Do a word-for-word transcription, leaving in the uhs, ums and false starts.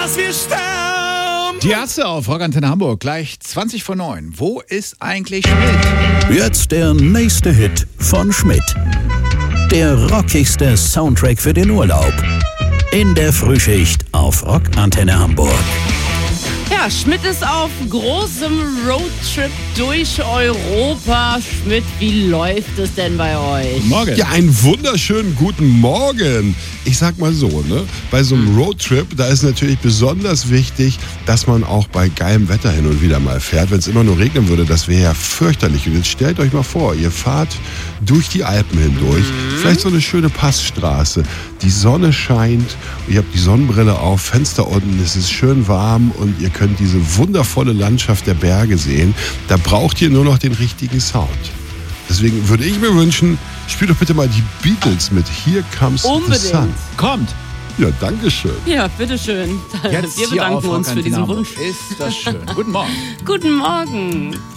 dass wir sterben. Die Ärzte auf Rockantenne Hamburg, gleich zwanzig vor neun. Wo ist eigentlich Schmidt? Jetzt der nächste Hit von Schmidt. Der rockigste Soundtrack für den Urlaub. In der Frühschicht auf Rockantenne Hamburg. Ja, Schmidt ist auf großem Roadtrip durch Europa. Schmidt, wie läuft es denn bei euch? Guten Morgen. Ja, einen wunderschönen guten Morgen. Ich sag mal so, ne? Bei so einem Roadtrip, da ist natürlich besonders wichtig, dass man auch bei geilem Wetter hin und wieder mal fährt. Wenn es immer nur regnen würde, das wäre ja fürchterlich. Und jetzt stellt euch mal vor, ihr fahrt durch die Alpen hindurch, mhm. vielleicht so eine schöne Passstraße. Die Sonne scheint, ihr habt die Sonnenbrille auf, Fenster unten, es ist schön warm und ihr könnt diese wundervolle Landschaft der Berge sehen. Da braucht ihr nur noch den richtigen Sound. Deswegen würde ich mir wünschen, spielt doch bitte mal die Beatles mit Here Comes Unbedingt. the Sun. Kommt. Ja, danke schön. Ja, bitteschön. Jetzt Wir hier auf bedanken uns für Rockantenne diesen Hamburg. Wunsch. Ist das schön. Guten Morgen. Guten Morgen.